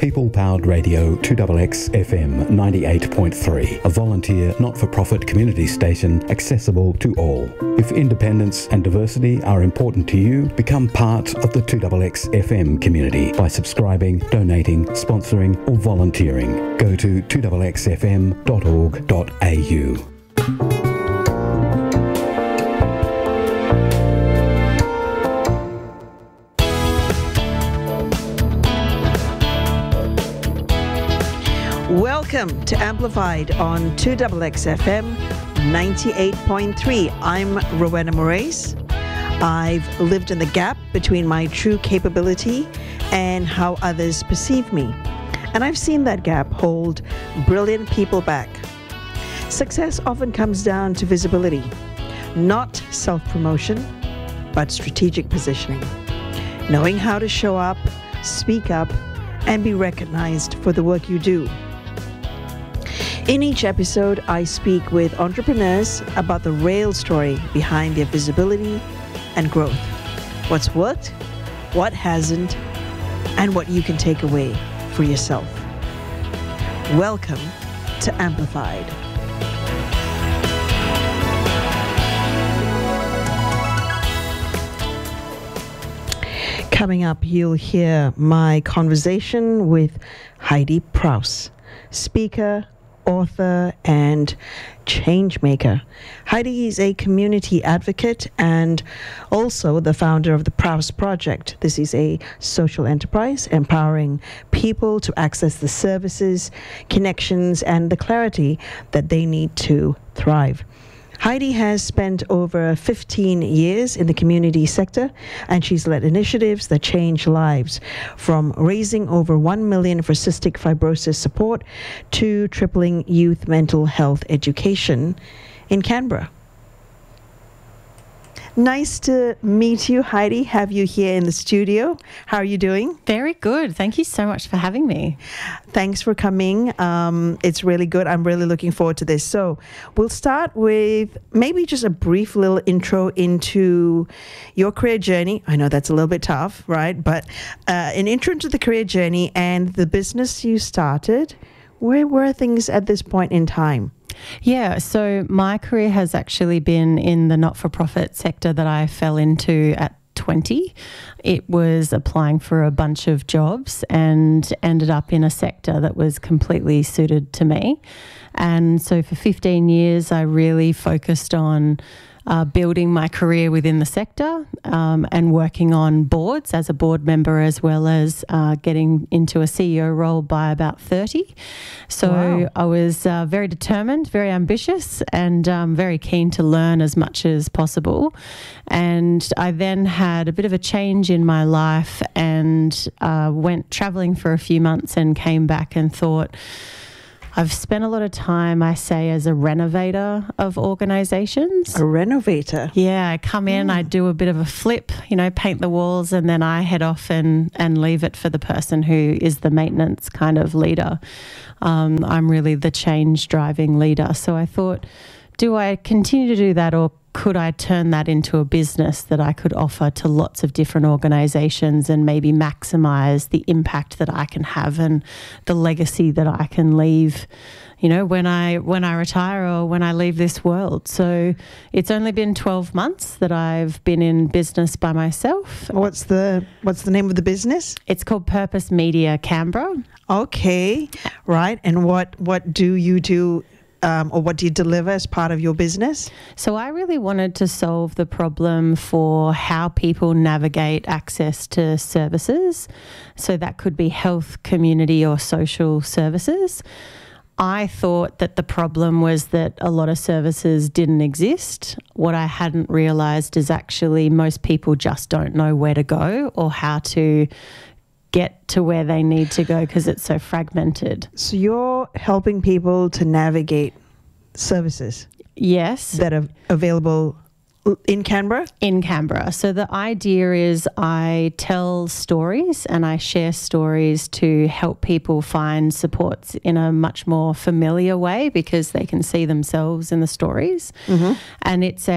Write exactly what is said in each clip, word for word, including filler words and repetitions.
People-powered radio two X X F M ninety-eight point three, a volunteer, not-for-profit community station accessible to all. If independence and diversity are important to you, become part of the two X X F M community by subscribing, donating, sponsoring or volunteering. Go to two X X F M dot org dot A U. Welcome to Amplified on two X X F M ninety-eight point three. I'm Rowena Moraes. I've lived in the gap between my true capability and how others perceive me. And I've seen that gap hold brilliant people back. Success often comes down to visibility, not self-promotion, but strategic positioning. Knowing how to show up, speak up, and be recognized for the work you do. In each episode, I speak with entrepreneurs about the real story behind their visibility and growth. What's worked, what hasn't, and what you can take away for yourself. Welcome to Amplified. Coming up, you'll hear my conversation with Heidi Prowse, speaker, author, and change maker. Heidi is a community advocate and also the founder of the Prowse Project. This is a social enterprise empowering people to access the services, connections, and the clarity that they need to thrive. Heidi has spent over fifteen years in the community sector, and she's led initiatives that change lives, from raising over one million for cystic fibrosis support to tripling youth mental health education in Canberra. Nice to meet you, Heidi. Have you here in the studio. How are you doing? Very good. Thank you so much for having me. Thanks for coming. Um, it's really good. I'm really looking forward to this. So we'll start with maybe just a brief little intro into your career journey. I know that's a little bit tough, right? But uh, an intro into the career journey and the business you started. Where were things at this point in time? Yeah, so my career has actually been in the not-for-profit sector that I fell into at twenty. It was applying for a bunch of jobs and ended up in a sector that was completely suited to me. And so for fifteen years, I really focused on Uh, building my career within the sector um, and working on boards as a board member, as well as uh, getting into a C E O role by about thirty. So wow. I was uh, very determined, very ambitious, and um, very keen to learn as much as possible. And I then had a bit of a change in my life and uh, went travelling for a few months and came back and thought, I've spent a lot of time, I say, as a renovator of organisations. A renovator? Yeah, I come in, mm. I do a bit of a flip, you know, paint the walls, and then I head off and, and leave it for the person who is the maintenance kind of leader. Um, I'm really the change driving leader. So I thought, do I continue to do that, or could I turn that into a business that I could offer to lots of different organisations and maybe maximise the impact that I can have and the legacy that I can leave, you know, when I when I retire or when I leave this world. So it's only been twelve months that I've been in business by myself. What's the what's the name of the business? It's called Purpose Media Canberra. Okay, right. And what what do you do? Um, or what do you deliver as part of your business? So I really wanted to solve the problem for how people navigate access to services. So that could be health, community or social services. I thought that the problem was that a lot of services didn't exist. What I hadn't realised is actually most people just don't know where to go or how to get to where they need to go because it's so fragmented. So you're helping people to navigate services? Yes. That are available in Canberra? In Canberra. So the idea is I tell stories and I share stories to help people find supports in a much more familiar way because they can see themselves in the stories. Mm-hmm. And it's a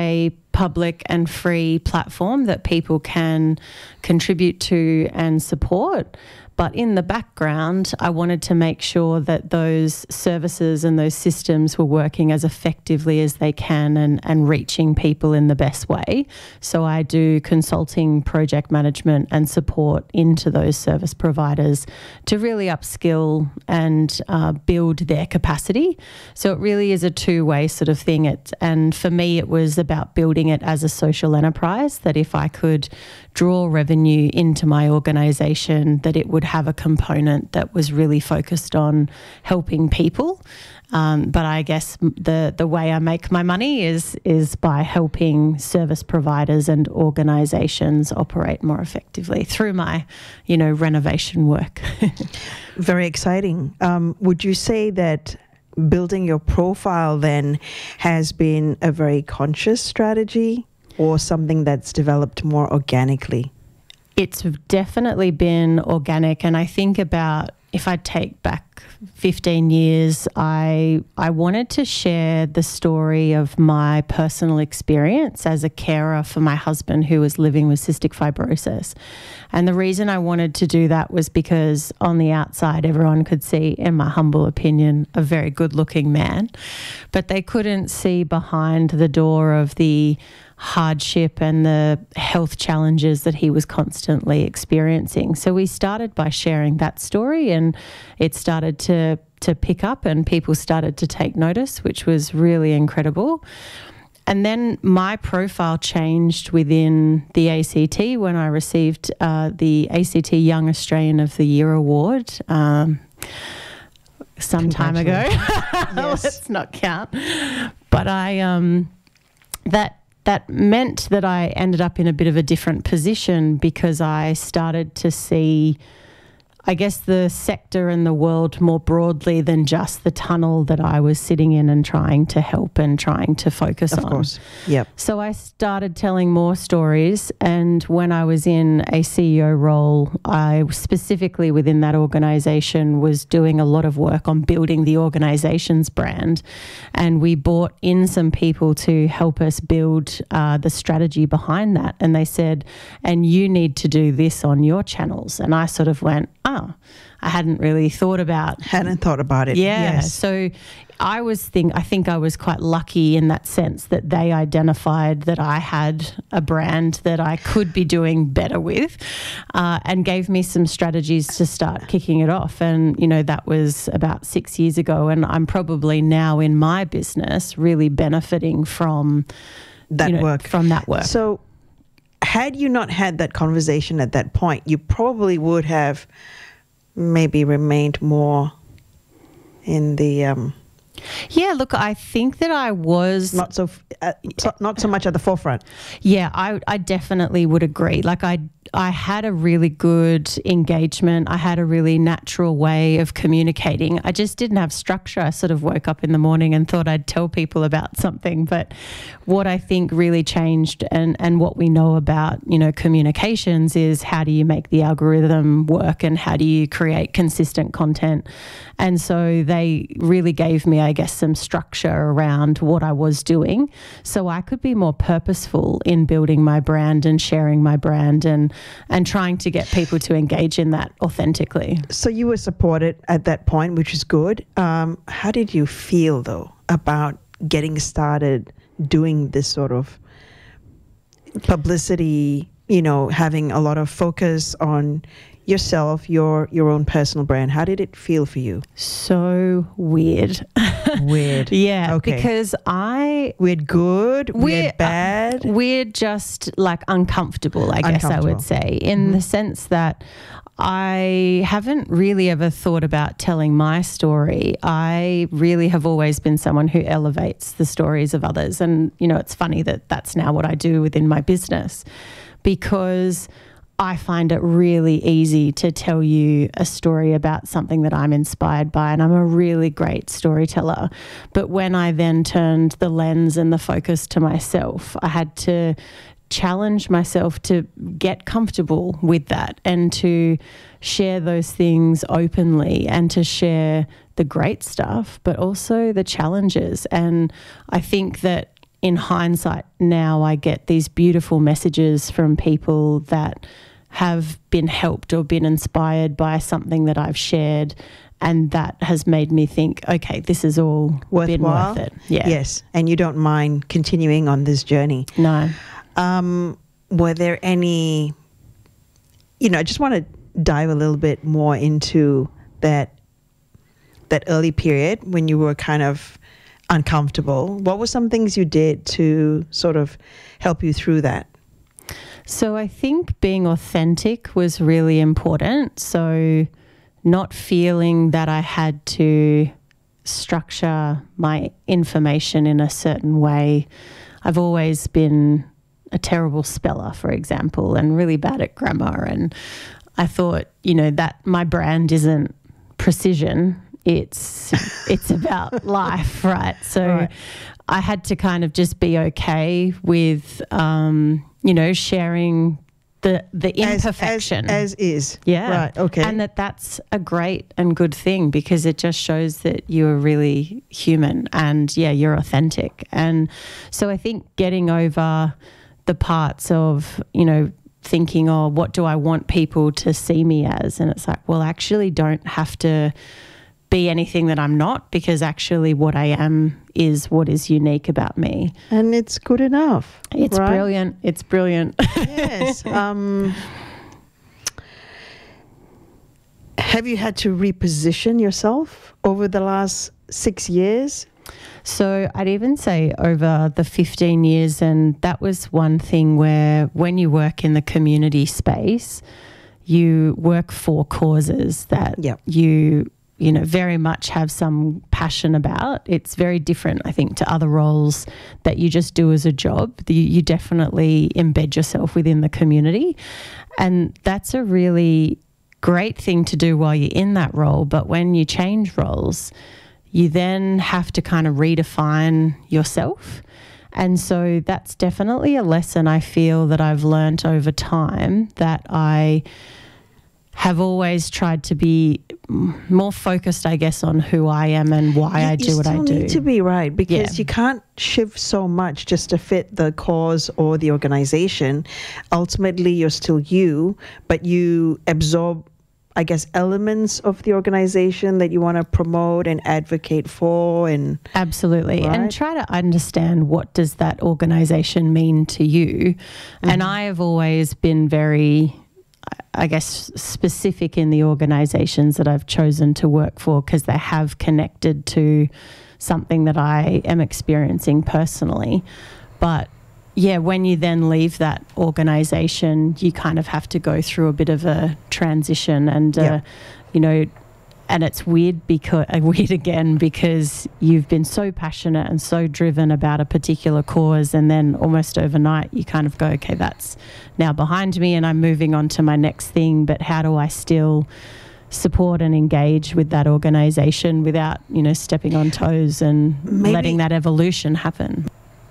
public and free platform that people can contribute to and support. But in the background, I wanted to make sure that those services and those systems were working as effectively as they can and, and reaching people in the best way. So I do consulting, project management and support into those service providers to really upskill and uh, build their capacity. So it really is a two-way sort of thing. It, and for me, it was about building it as a social enterprise, that if I could draw revenue into my organisation, that it would have a component that was really focused on helping people. Um, but I guess the the way I make my money is is by helping service providers and organisations operate more effectively through my, you know, renovation work. Very exciting. Um, would you say that building your profile then has been a very conscious strategy, or something that's developed more organically? It's definitely been organic, and I think about, if I take back fifteen years, I I wanted to share the story of my personal experience as a carer for my husband who was living with cystic fibrosis. And the reason I wanted to do that was because on the outside everyone could see, in my humble opinion, a very good-looking man, but they couldn't see behind the door of the hardship and the health challenges that he was constantly experiencing. So we started by sharing that story, and it started to to pick up and people started to take notice, which was really incredible. And then my profile changed within the A C T when I received uh, the A C T Young Australian of the Year award um, some time ago. Yes. Let's not count. But I um, that that meant that I ended up in a bit of a different position, because I started to see, I guess, the sector and the world more broadly than just the tunnel that I was sitting in and trying to help and trying to focus on. Of course, yep. So I started telling more stories, and when I was in a C E O role, I specifically within that organisation was doing a lot of work on building the organisation's brand, and we brought in some people to help us build uh, the strategy behind that, and they said, and you need to do this on your channels. And I sort of went, oh, I hadn't really thought about. Hadn't thought about it. Yeah. Yes. So I was think I think I was quite lucky in that sense that they identified that I had a brand that I could be doing better with, uh, and gave me some strategies to start kicking it off. And, you know, that was about six years ago. And I'm probably now in my business really benefiting from that you know, work. From that work. So had you not had that conversation at that point, you probably would have maybe remained more in the um, yeah. Look, I think that I was not so, uh, so not so much at the forefront. Yeah, I I definitely would agree. Like I I had a really good engagement. I had a really natural way of communicating. I just didn't have structure. I sort of woke up in the morning and thought I'd tell people about something. But what I think really changed, and, and what we know about, you know, communications is, how do you make the algorithm work and how do you create consistent content? And so they really gave me, I guess, some structure around what I was doing, so I could be more purposeful in building my brand and sharing my brand and and trying to get people to engage in that authentically. So you were supported at that point, which is good. Um, how did you feel, though, about getting started doing this sort of publicity, you know, having a lot of focus on yourself, your your own personal brand? How did it feel for you? So weird. Weird. Yeah, okay. because I... Weird good, weird, weird bad? Uh, weird just like uncomfortable, I guess I would say, in mm-hmm. the sense that I haven't really ever thought about telling my story. I really have always been someone who elevates the stories of others. And, you know, it's funny that that's now what I do within my business, because I find it really easy to tell you a story about something that I'm inspired by, and I'm a really great storyteller. But when I then turned the lens and the focus to myself, I had to challenge myself to get comfortable with that and to share those things openly and to share the great stuff, but also the challenges. And I think that in hindsight now I get these beautiful messages from people that have been helped or been inspired by something that I've shared, and that has made me think, okay, this has all Worthwhile. been worth it. Yeah. Yes, and you don't mind continuing on this journey. No. Um, were there any, you know, I just want to dive a little bit more into that that early period when you were kind of uncomfortable. What were some things you did to sort of help you through that? So I think being authentic was really important. So not feeling that I had to structure my information in a certain way. I've always been a terrible speller, for example, and really bad at grammar. And I thought, you know, that my brand isn't precision. It's it's about life, right? So right. I had to kind of just be okay with, um, you know, sharing the the imperfection as, as, as is. Yeah. Right. Okay. And that that's a great and good thing, because it just shows that you're really human and yeah, you're authentic. And so I think getting over the parts of, you know, thinking, oh, what do I want people to see me as? And it's like, well, I actually don't have to be anything that I'm not, because actually what I am is what is unique about me. And it's good enough. It's right? brilliant. It's brilliant. Yes. Um, have you had to reposition yourself over the last six years? So I'd even say over the fifteen years, and that was one thing where when you work in the community space, you work for causes that yep. you you know, very much have some passion about. It's very different, I think, to other roles that you just do as a job. You, you definitely embed yourself within the community. And that's a really great thing to do while you're in that role. But when you change roles, you then have to kind of redefine yourself. And so that's definitely a lesson I feel that I've learnt over time, that I have always tried to be more focused, I guess, on who I am and why you, I do what I do. You still need to be, right, because yeah. you can't shift so much just to fit the cause or the organization. Ultimately, you're still you, but you absorb, I guess, elements of the organization that you want to promote and advocate for. And absolutely. Right? And try to understand, what does that organization mean to you? Mm-hmm. And I have always been very, I guess, specific in the organisations that I've chosen to work for, because they have connected to something that I am experiencing personally. But yeah, when you then leave that organisation, you kind of have to go through a bit of a transition, and uh, yeah. you know, and it's weird because uh, weird again because you've been so passionate and so driven about a particular cause, and then almost overnight you kind of go, okay, that's now behind me and I'm moving on to my next thing. But how do I still support and engage with that organisation without, you know, stepping on toes and Maybe. letting that evolution happen?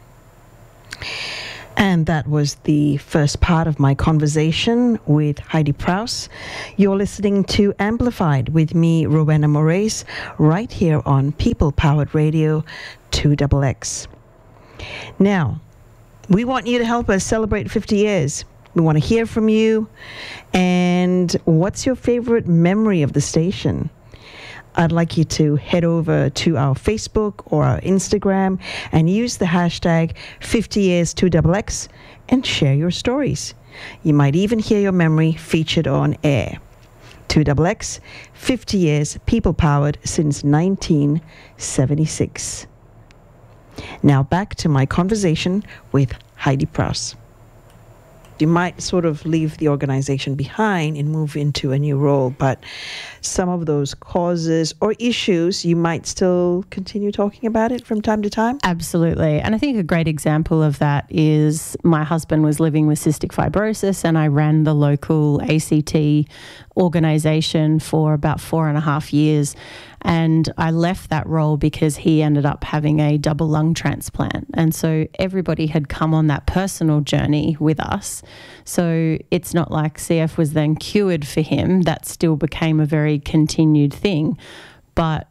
And that was the first part of my conversation with Heidi Prowse. You're listening to Amplified with me, Rowena Moraes, right here on People Powered Radio two X X. Now, we want you to help us celebrate fifty years. We want to hear from you. And what's your favorite memory of the station? I'd like you to head over to our Facebook or our Instagram and use the hashtag fifty years two X X and share your stories. You might even hear your memory featured on air. two X X, fifty years people powered since nineteen seventy-six. Now back to my conversation with Heidi Prowse. You might sort of leave the organization behind and move into a new role, but some of those causes or issues, you might still continue talking about it from time to time? Absolutely. And I think a great example of that is my husband was living with cystic fibrosis, and I ran the local A C T organization for about four and a half years. And I left that role because he ended up having a double lung transplant. And so everybody had come on that personal journey with us. So it's not like C F was then cured for him. That still became a very continued thing. But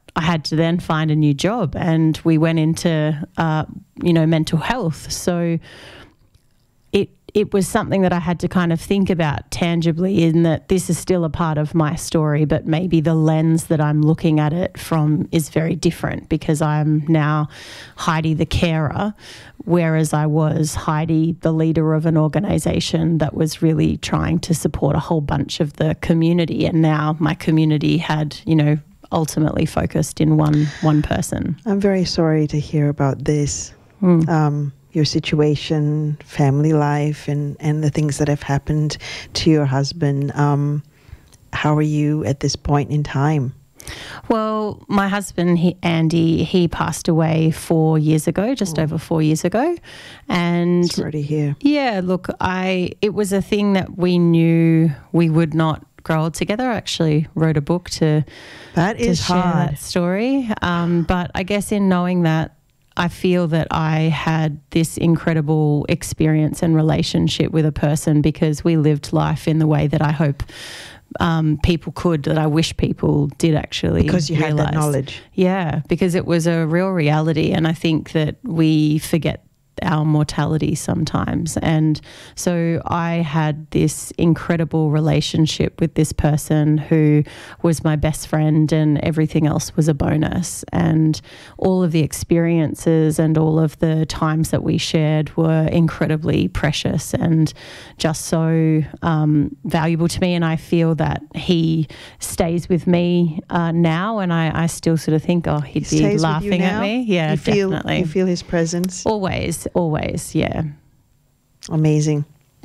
I had to then find a new job, and we went into, uh, you know, mental health. So it it was something that I had to kind of think about tangibly, in that this is still a part of my story, but maybe the lens that I'm looking at it from is very different, because I'm now Heidi the carer, whereas I was Heidi the leader of an organisation that was really trying to support a whole bunch of the community, and now my community had, you know, ultimately focused in one one person. I'm very sorry to hear about this. Mm. Um, your situation, family life, and, and the things that have happened to your husband. Um, how are you at this point in time? Well, my husband, he, Andy, he passed away four years ago, just oh. over four years ago. And sorry to hear. Yeah, look, I it was a thing that we knew we would not grow old together. I actually wrote a book to, that to is share hard. that story. Um, but I guess in knowing that, I feel that I had this incredible experience and relationship with a person, because we lived life in the way that I hope um, people could, that I wish people did actually Because you realise. had that knowledge. Yeah, because it was a real reality, and I think that we forget our mortality sometimes. And so I had this incredible relationship with this person who was my best friend, and everything else was a bonus. And all of the experiences and all of the times that we shared were incredibly precious and just so um, valuable to me. And I feel that he stays with me uh, now, and I, I still sort of think, oh, he'd he be laughing at me. Yeah, you feel, definitely. You feel his presence? Always. Always, yeah. Amazing.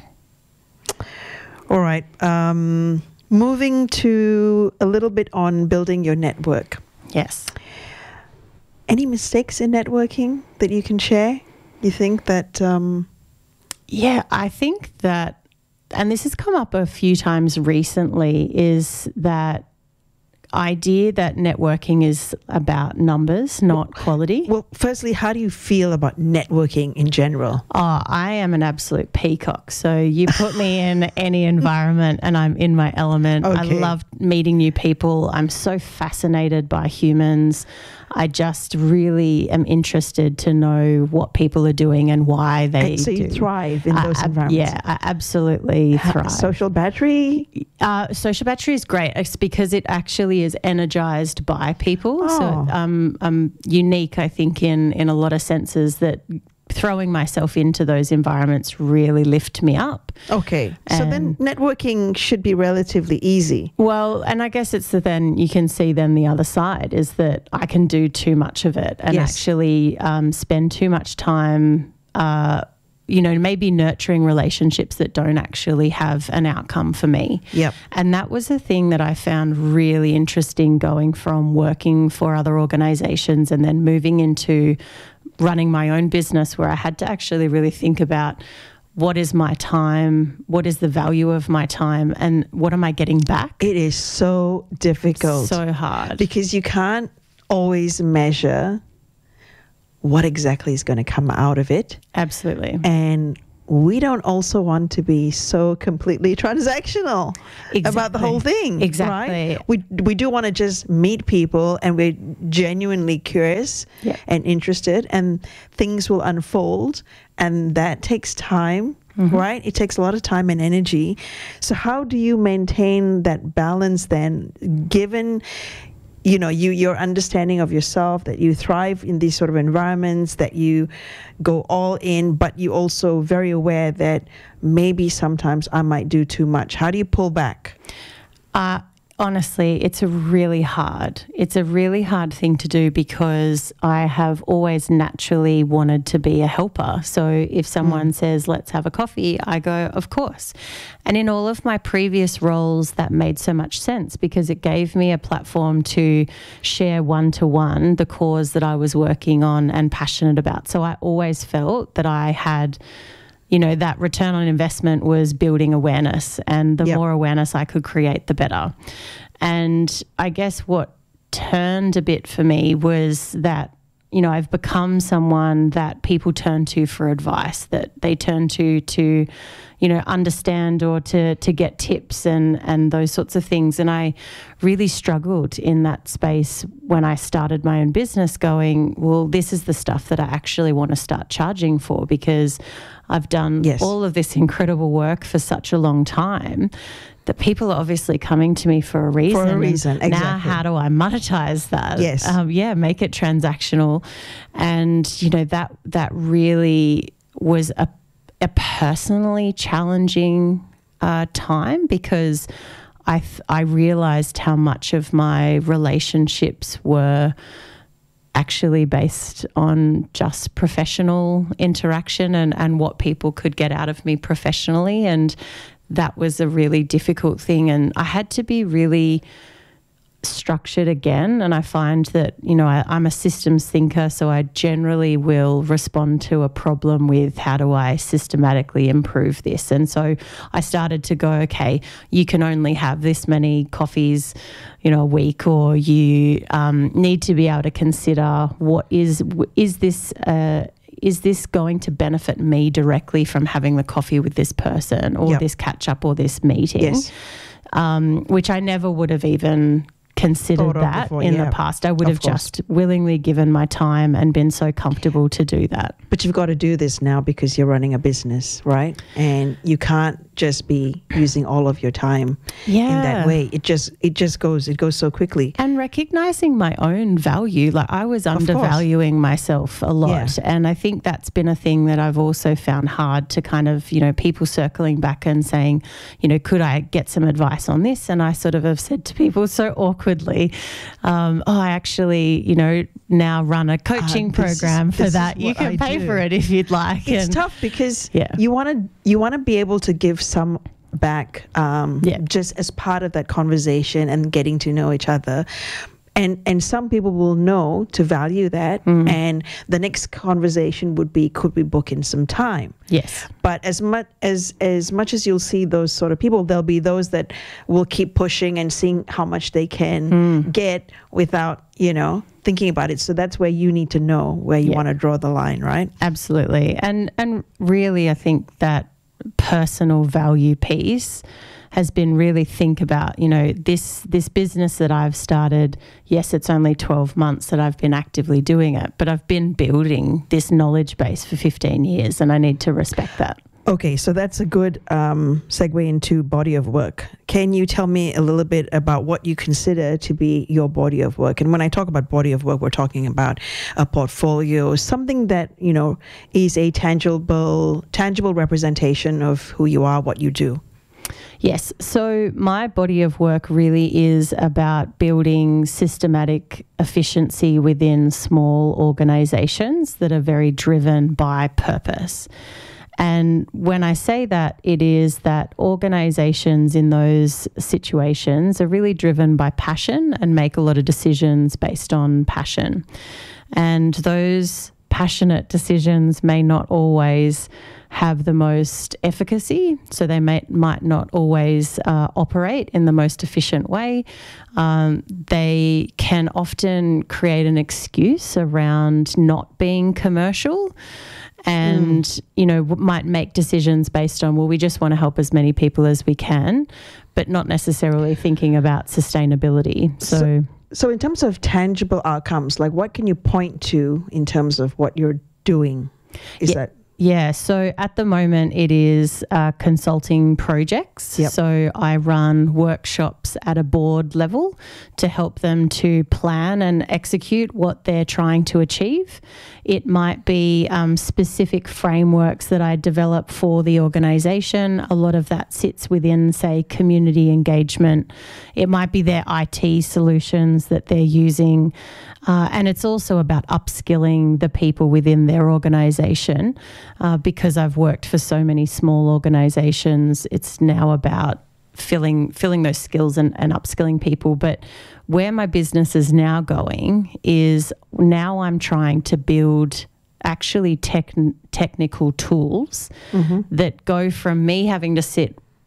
All right. Um, moving to a little bit on building your network. Yes. Any mistakes in networking that you can share? You think that... Um, yeah, I think that, and this has come up a few times recently, is that idea that networking is about numbers, not quality. Well, firstly, how do you feel about networking in general? Oh, I am an absolute peacock. So you put me in any environment and I'm in my element. Okay. I love meeting new people. I'm so fascinated by humans. I just really am interested to know what people are doing and why they and so do. you thrive in those I, environments? Yeah, I absolutely thrive. Social battery? Uh, social battery is great. It's because it actually is energized by people. Oh. So um, I'm unique, I think, in, in a lot of senses, that throwing myself into those environments really lift me up. Okay. So then networking should be relatively easy. Well, and I guess it's the, then you can see then the other side is that I can do too much of it and Yes. actually um, spend too much time uh, you know, maybe nurturing relationships that don't actually have an outcome for me. Yep. And that was a thing that I found really interesting, going from working for other organizations and then moving into running my own business, where I had to actually really think about what is my time, what is the value of my time, and what am I getting back? It is so difficult. So hard. Because you can't always measure what exactly is going to come out of it. Absolutely. And we don't also want to be so completely transactional Exactly. about the whole thing. Exactly. Right? We we do want to just meet people, and we're genuinely curious Yeah. and interested, and things will unfold, and that takes time. Mm-hmm. Right? It takes a lot of time and energy. So how do you maintain that balance then, given you know, you, your understanding of yourself, that you thrive in these sort of environments, that you go all in, but you also very aware that maybe sometimes I might do too much. How do you pull back? Uh, honestly, it's a really hard, it's a really hard thing to do, because I have always naturally wanted to be a helper. So if someone mm. says, let's have a coffee, I go, of course. And in all of my previous roles, that made so much sense, because it gave me a platform to share one-to-one the cause that I was working on and passionate about. So I always felt that I had, you know, that return on investment was building awareness, and the yep. more awareness I could create, the better. And I guess what turned a bit for me was that, you know, I've become someone that people turn to for advice, that they turn to to, you know, understand or to to get tips and, and those sorts of things. And I really struggled in that space when I started my own business, going, well, this is the stuff that I actually want to start charging for, because I've done yes. all of this incredible work for such a long time that people are obviously coming to me for a reason. For a reason, and exactly. Now how do I monetize that? Yes. Um, yeah, make it transactional. And, you know, that that really was a, a personally challenging uh, time, because I, th- I realized how much of my relationships were actually based on just professional interaction and, and what people could get out of me professionally. And that was a really difficult thing. And I had to be really structured again. And I find that, you know, I, I'm a systems thinker, so I generally will respond to a problem with how do I systematically improve this. And so I started to go, okay, you can only have this many coffees, you know, a week, or you um, need to be able to consider what is, is this uh is this going to benefit me directly from having the coffee with this person, or yep. this catch up, or this meeting, yes. um, which I never would have even considered that before, in yeah. the past. I would Of have course. just willingly given my time and been so comfortable to do that. But you've got to do this now because you're running a business, right? And you can't just be using all of your time Yeah. in that way. It just it just goes it goes so quickly. And recognizing my own value. Like, I was course. undervaluing myself a lot. Yeah. And I think that's been a thing that I've also found hard to kind of, you know, people circling back and saying, you know, could I get some advice on this? And I sort of have said to people so awkwardly, um, oh, I actually, you know, now run a coaching Uh, this is- program for this is that. You what can I pay do. for it if you'd like. It's And- tough because Yeah. you want to you want to be able to give some back um, Yeah. just as part of that conversation and getting to know each other. And and some people will know to value that. Mm. And the next conversation would be, could we book in some time? Yes. But as much as as much as you'll see those sort of people, there'll be those that will keep pushing and seeing how much they can Mm. get without, you know, thinking about it. So that's where you need to know where you Yeah. want to draw the line, right? Absolutely. And and really, I think that personal value piece has been really think about, you know, this this business that I've started. Yes, it's only twelve months that I've been actively doing it, but I've been building this knowledge base for fifteen years, and I need to respect that. Okay, so that's a good um, segue into body of work. Can you tell me a little bit about what you consider to be your body of work? And when I talk about body of work, we're talking about a portfolio, something that, you know, is a tangible, tangible representation of who you are, what you do. Yes. So my body of work really is about building systematic efficiency within small organizations that are very driven by purpose. And when I say that, it is that organizations in those situations are really driven by passion and make a lot of decisions based on passion. And those passionate decisions may not always have the most efficacy, so they may, might not always uh, operate in the most efficient way. Um, they can often create an excuse around not being commercial, and mm. you know, might make decisions based on, well, we just want to help as many people as we can, but not necessarily thinking about sustainability. So, so, so in terms of tangible outcomes, like what can you point to in terms of what you're doing? Is yeah. that Yeah, so at the moment it is uh, consulting projects. Yep. So I run workshops at a board level to help them to plan and execute what they're trying to achieve. It might be um, specific frameworks that I develop for the organisation. A lot of that sits within, say, community engagement. It might be their I T solutions that they're using. Uh, and it's also about upskilling the people within their organisation. Uh, because I've worked for so many small organisations, it's now about filling filling those skills and, and upskilling people. But where my business is now going is now I'm trying to build actually tech, technical tools mm-hmm. that go from me having to sit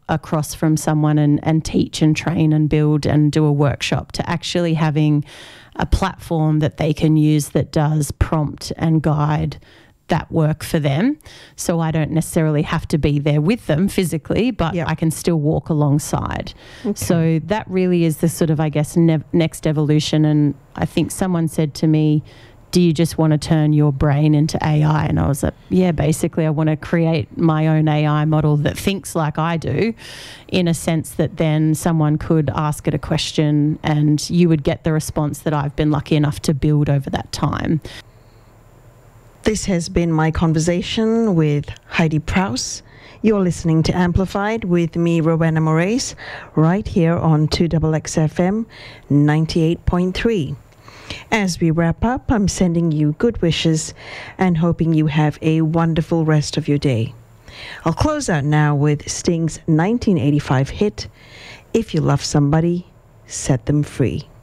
across from someone and, and teach and train and build and do a workshop to actually having a platform that they can use that does prompt and guide that work for them. So I don't necessarily have to be there with them physically, but yep. I can still walk alongside. Okay. So that really is the sort of, I guess, ne- next evolution. And I think someone said to me, do you just want to turn your brain into A I? And I was like, yeah, basically I want to create my own A I model that thinks like I do, in a sense that then someone could ask it a question and you would get the response that I've been lucky enough to build over that time. This has been my conversation with Heidi Prowse. You're listening to Amplified with me, Rowena Moraes, right here on two X X F M ninety-eight point three. As we wrap up, I'm sending you good wishes and hoping you have a wonderful rest of your day. I'll close out now with Sting's nineteen eighty-five hit, If You Love Somebody, Set Them Free.